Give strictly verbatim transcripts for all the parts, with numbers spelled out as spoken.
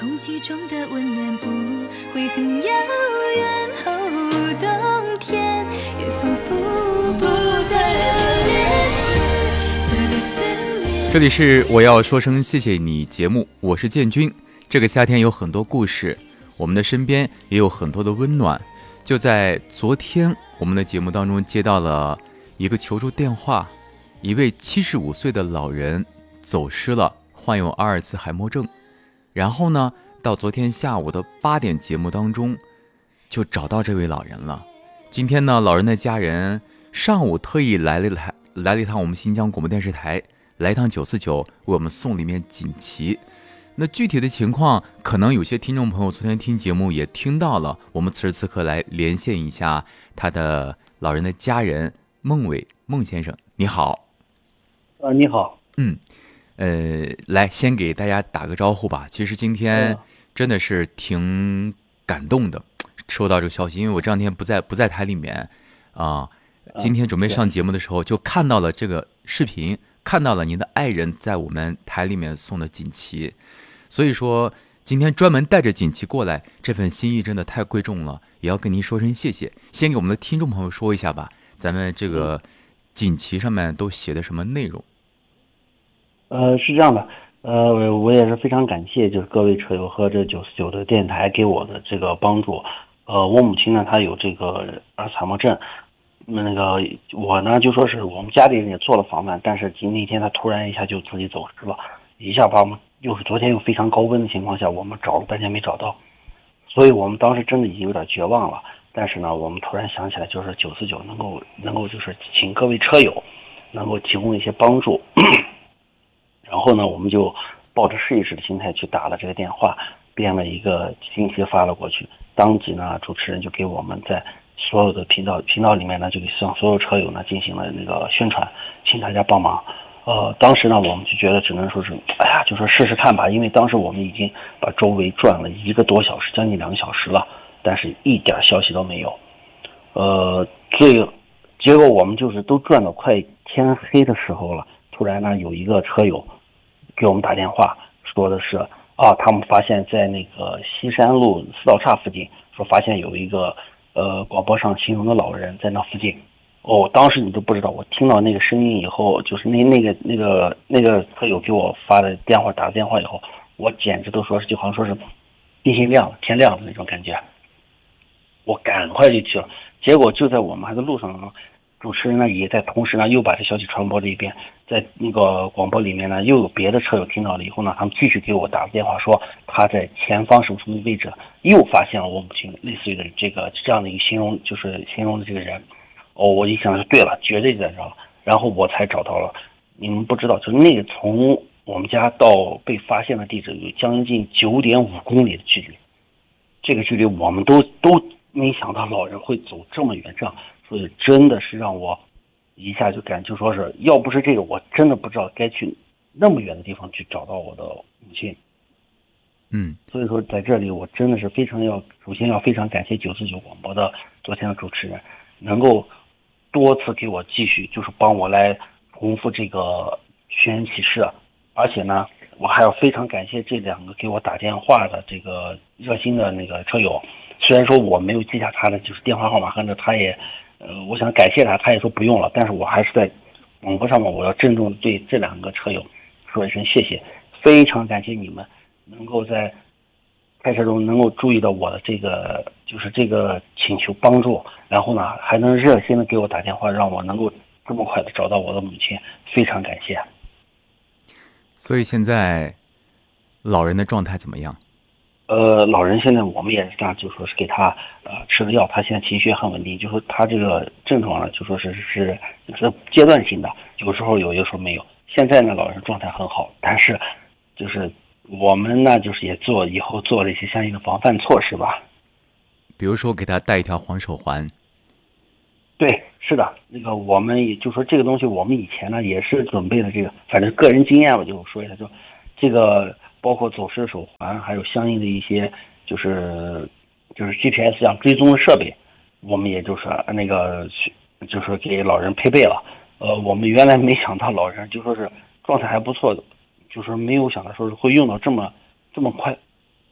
空气中的温暖不会很遥远，哦，冬天也仿佛不再留恋，这个思念。 这里是我要说声谢谢你节目，我是建军。这个夏天有很多故事，我们的身边也有很多的温暖。就在昨天，我们的节目当中接到了一个求助电话，一位七十五岁的老人走失了，患有阿尔茨海默症。然后呢，到昨天下午的八点节目当中，就找到这位老人了。今天呢，老人的家人上午特意来了来来了一趟我们新疆广播电视台，来一趟九四九，为我们送了一面锦旗。那具体的情况，可能有些听众朋友昨天听节目也听到了。我们此时此刻来连线一下他的老人的家人孟伟孟先生，你好。 呃，你好。 嗯，呃，来先给大家打个招呼吧。其实今天真的是挺感动的，收到这个消息，因为我这两天不在不在台里面啊、呃，今天准备上节目的时候就看到了这个视频，看到了您的爱人在我们台里面送的锦旗。所以说今天专门带着锦旗过来，这份心意真的太贵重了，也要跟您说声谢谢。先给我们的听众朋友说一下吧，咱们这个锦旗上面都写的什么内容？ 呃，是这样的，呃，我也是非常感谢就是各位车友和这九四九的电台给我的这个帮助。呃，我母亲呢，她有这个阿尔茨海默症，那个我呢就说是我们家里人也做了防范，但是今那天她突然一下就自己走失了，一下把我们又是昨天又非常高温的情况下，我们找了半天没找到，所以我们当时真的已经有点绝望了。但是呢，我们突然想起来，就是九四九能够能够就是请各位车友能够提供一些帮助，然后呢，我们就抱着试一试的心态去打了这个电话，编了一个信息发了过去。当即呢，主持人就给我们在所有的频道频道里面呢，就给向所有车友呢进行了那个宣传，请大家帮忙。呃，当时呢，我们就觉得只能说是，哎呀，就说试试看吧，因为当时我们已经把周围转了一个多小时，将近两个小时了，但是一点消息都没有。呃，最结果我们就是都转到快天黑的时候了，突然呢，有一个车友给我们打电话，说的是啊，他们发现在那个西山路四道岔附近，说发现有一个呃广播上形容的老人在那附近。哦，当时你都不知道，我听到那个声音以后，就是那那个那个那个车友给我发的电话打的电话以后，我简直都说是就好像说是天心亮了天亮的那种感觉，我赶快就去了。结果就在我们还在路上呢，主持人呢也在同时呢又把这消息传播了一遍，在那个广播里面呢又有别的车友听到了以后呢，他们继续给我打电话说他在前方什么什么位置又发现了我母亲，类似于的这个这样的一个形容，就是形容的这个人。哦，我一想是对了，绝对在这了，然后我才找到了。你们不知道，就是那个从我们家到被发现的地址有将近九点五公里的距离，这个距离我们都都没想到老人会走这么远，这样，所以真的是让我一下就感就说是要不是这个，我真的不知道该去那么远的地方去找到我的母亲。 嗯， 所以说在这里我真的是非常要，首先要非常感谢九四九广播的昨天的主持人，能够多次给我继续就是帮我来重复这个寻人启事，而且呢，我还要非常感谢这两个给我打电话的这个热心的那个车友。虽然说我没有记下他的就是电话号码，和着他也，呃，我想感谢他，他也说不用了，但是我还是在广播上面，我要郑重对这两个车友说一声谢谢，非常感谢你们能够在开车中能够注意到我的这个就是这个请求帮助，然后呢还能热心的给我打电话，让我能够这么快的找到我的母亲，非常感谢。 所以现在老人的状态怎么样？ 呃，老人现在我们也是这样，就说是给他呃吃了药，他现在情绪也很稳定，就说他这个症状呢，就说是是是阶段性的，有时候有，有时候没有。现在呢，老人状态很好，但是就是我们呢，就是也做以后做了一些相应的防范措施吧。 比如说给他戴一条黄手环。 对，是的，那个我们也就说这个东西，我们以前呢也是准备了这个，反正个人经验我就说一下，就这个包括走失手环，还有相应的一些就是就是 G P S 这样追踪的设备，我们也就是那个就是给老人配备了。呃，我们原来没想到老人就说是状态还不错的，就是没有想到说是会用到这么这么快。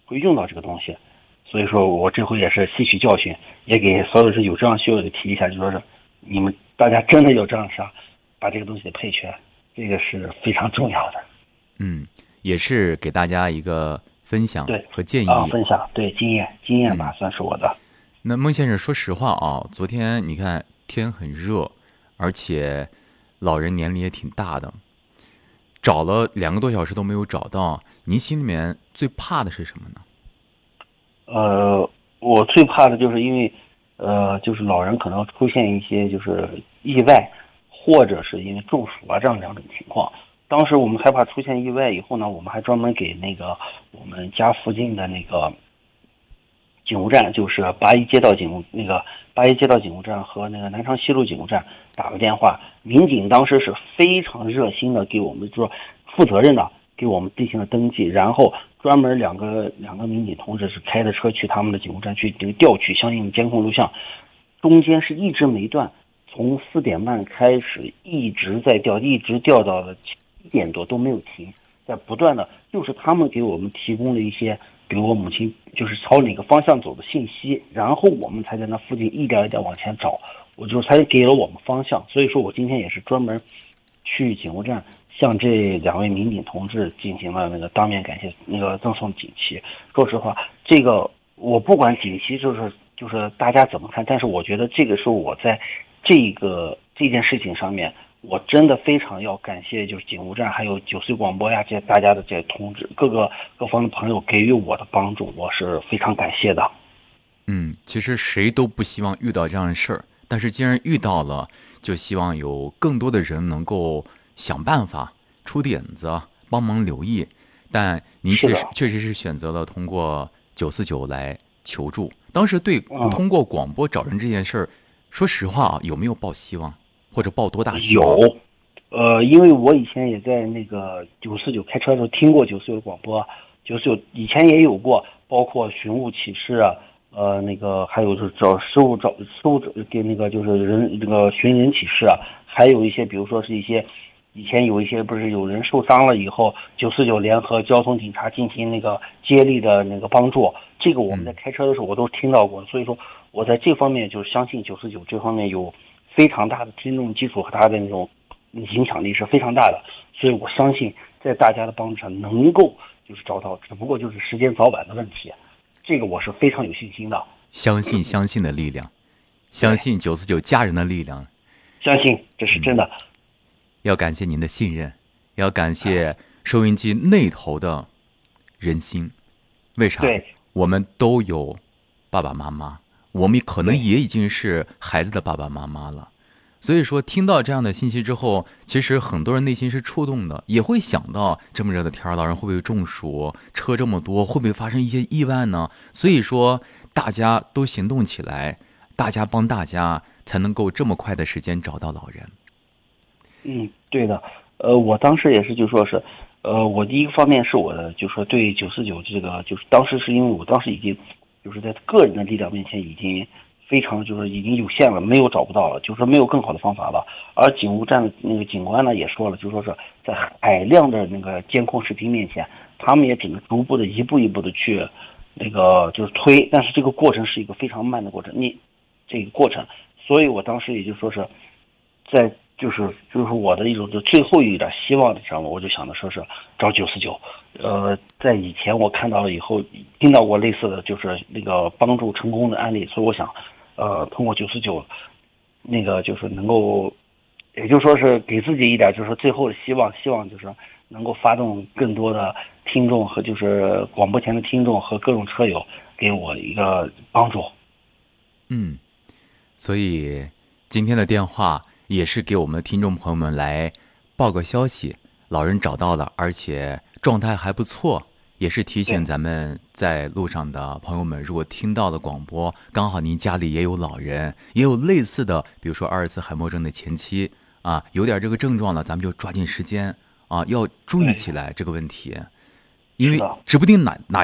会用到这个东西。所以说我这回也是吸取教训，也给所有是有这样需要的提一下，就说是你们大家真的有这样啥，把这个东西配全，这个是非常重要的。 嗯，也是给大家一个分享和建议啊，分享对经验经验吧、嗯，算是我的。 那孟先生，说实话啊，昨天你看天很热，而且老人年龄也挺大的，找了两个多小时都没有找到，您心里面最怕的是什么呢？ 呃，我最怕的就是因为，呃，就是老人可能出现一些就是意外，或者是因为中暑啊这样两种情况。当时我们害怕出现意外以后呢，我们还专门给那个我们家附近的那个警务站，就是八一街道警务那个八一街道警务站和那个南昌西路警务站打个电话。民警当时是非常热心的给我们说负责任的给我们进行了登记，然后专门两个两个民警同志是开着车去他们的警务站去调取相应的监控录像，中间是一直没断，从四点半开始一直在调，一直调到了一点多都没有停，在不断的，就是他们给我们提供了一些，比如我母亲就是朝哪个方向走的信息，然后我们才在那附近一点一点往前找，我就才给了我们方向。所以说我今天也是专门去警务站向这两位民警同志进行了那个当面感谢，那个赠送锦旗。说实话，这个我不管锦旗就是就是大家怎么看，但是我觉得这个是我在这个这件事情上面，我真的非常要感谢，就是警务站还有九四九广播呀，这些大家的这些同志，各个各方的朋友给予我的帮助，我是非常感谢的。 嗯，其实谁都不希望遇到这样的事儿，但是既然遇到了，就希望有更多的人能够想办法、出点子、帮忙留意。但您确实确实是选择了通过九四九来求助。当时对通过广播找人这件事儿，嗯、说实话啊，有没有抱希望？或者抱多大希望？ 有，呃，因为我以前也在那个九四九开车的时候听过九四九的广播，九四九以前也有过，包括寻物启事啊，呃，那个还有就是找失物找失物给那个就是人那个寻人启事啊，还有一些比如说是一些以前有一些不是有人受伤了以后，九四九联合交通警察进行那个接力的那个帮助，这个我们在开车的时候我都听到过，所以说我在这方面就是相信九四九这方面有非常大的听众基础和他的那种影响力是非常大的，所以我相信在大家的帮助上能够就是找到，只不过就是时间早晚的问题，这个我是非常有信心的。 相信相信的力量，相信九四九家人的力量， 相信这是真的。嗯、 要感谢您的信任，要感谢收音机那头的人心。为啥？ 对， 我们都有爸爸妈妈。我们可能也已经是孩子的爸爸妈妈了，所以说听到这样的信息之后，其实很多人内心是触动的，也会想到这么热的天，老人会不会中暑，车这么多，会不会发生一些意外呢？所以说大家都行动起来，大家帮大家，才能够这么快的时间找到老人。 嗯，对的，呃，我当时也是就说是，呃，我第一个方面是我的就说对九四九这个，就是当时是因为我当时已经就是在个人的力量面前已经非常就是已经有限了，没有找不到了，就是说没有更好的方法了。而警务站的那个警官呢也说了，就说是在海量的那个监控视频面前，他们也只能逐步的一步一步的去那个就是推，但是这个过程是一个非常慢的过程，你这个过程，所以我当时也就说是在就是就是我的一种就最后一点希望的上面，我就想着说是找九四九。呃，在以前我看到了以后，听到过类似的就是那个帮助成功的案例，所以我想，呃，通过九四九，那个就是能够，也就是说是给自己一点就是最后的希望，希望就是能够发动更多的听众和就是广播前的听众和各种车友给我一个帮助。 嗯，所以今天的电话也是给我们的听众朋友们来报个消息，老人找到了，而且状态还不错，也是提醒咱们在路上的朋友们，如果听到了广播，刚好您家里也有老人，也有类似的，比如说阿尔茨海默症的前期啊，有点这个症状了，咱们就抓紧时间啊，要注意起来这个问题，因为指不定哪哪